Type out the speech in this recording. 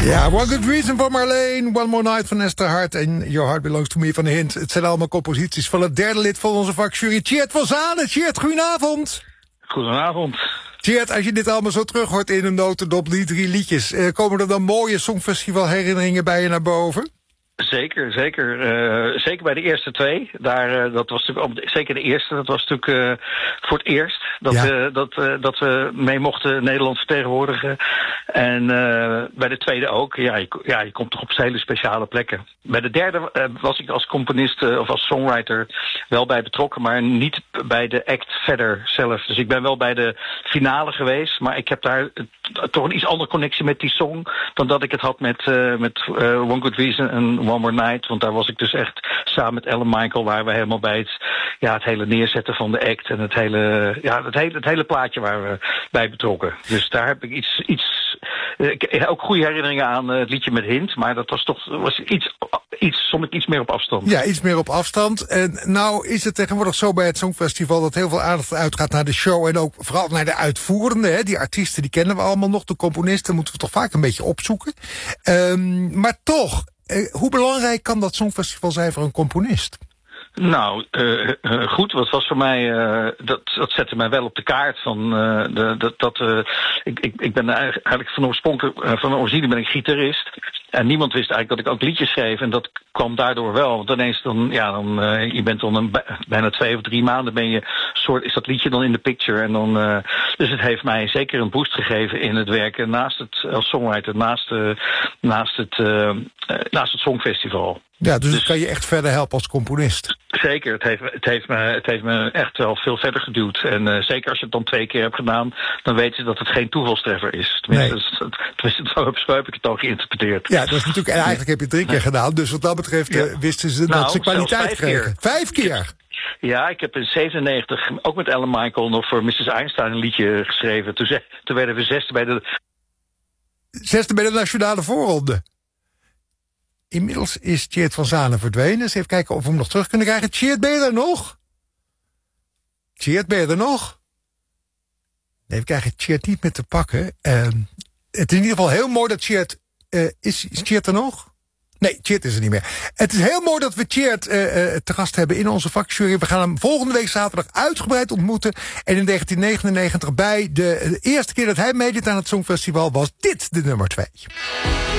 Ja, One Good Reason van Marleen, One More Night van Esther Hart en Your Heart Belongs to Me van Hint. Het zijn allemaal composities van het derde lid van onze vakjury, Tjeerd van Zanen. Tjeerd, goedenavond. Goedenavond. Tjeerd, als je dit allemaal zo terug hoort in een notendop, die 3 liedjes, komen er dan mooie Songfestival herinneringen bij je naar boven? Zeker. Zeker bij de eerste 2. Dat was natuurlijk, zeker de eerste, dat was natuurlijk voor het eerst dat we mee mochten Nederland vertegenwoordigen. En bij de tweede ook. Je komt toch op hele speciale plekken. Bij de derde was ik als componist of als songwriter wel bij betrokken, maar niet bij de act verder zelf. Dus ik ben wel bij de finale geweest, maar ik heb daar toch een iets andere connectie met die song dan dat ik het had met One Good Reason en One More Night. Want daar was ik dus echt samen met Ellen Michael, waar we helemaal bij het hele neerzetten van de act en het hele plaatje waar we bij betrokken. Dus daar heb ik ook goede herinneringen aan het liedje met Hint, maar dat was stond ik iets meer op afstand. Ja, iets meer op afstand. En nou is het tegenwoordig zo bij het Songfestival dat heel veel aandacht uitgaat naar de show en ook vooral naar de uitvoerende. Hè. Die artiesten die kennen we allemaal nog, de componisten moeten we toch vaak een beetje opzoeken. Maar toch, hoe belangrijk kan dat Songfestival zijn voor een componist? Nou, goed. Wat was voor mij, dat zette mij wel op de kaart van ik ben eigenlijk van origine ben ik gitarist. En niemand wist eigenlijk dat ik ook liedjes schreef. En dat kwam daardoor wel. Want ineens je bent dan bijna 2 of 3 maanden is dat liedje dan in de picture. En dan, dus het heeft mij zeker een boost gegeven in het werken naast het als songwriter, naast het Songfestival. Ja, dus het kan je echt verder helpen als componist. Zeker, het heeft me echt wel veel verder geduwd. En zeker als je het dan 2 keer hebt gedaan, dan weet je dat het geen toevalstreffer is. Tenminste, zo heb ik het al geïnterpreteerd. Ja, dat is natuurlijk, en eigenlijk heb je het 3 keer gedaan. Dus wat dat betreft wisten ze dat ze kwaliteit kregen. 5 keer? Ja, ik heb in 97 ook met Ellen Michael nog voor Mrs. Einstein een liedje geschreven. Toen werden we 6e bij de nationale voorronde. Inmiddels is Tjeerd van Zanen verdwenen. Dus even kijken of we hem nog terug kunnen krijgen. Tjeerd, ben je er nog? Tjeerd, ben je er nog? Nee, we krijgen Tjeerd niet meer te pakken. Het is in ieder geval heel mooi dat Tjeerd... Is Tjeerd er nog? Nee, Tjeerd is er niet meer. Het is heel mooi dat we Tjeerd te gast hebben in onze vakjury. We gaan hem volgende week zaterdag uitgebreid ontmoeten. En in 1999 bij de eerste keer dat hij meedeed aan het Songfestival was dit de nummer 2.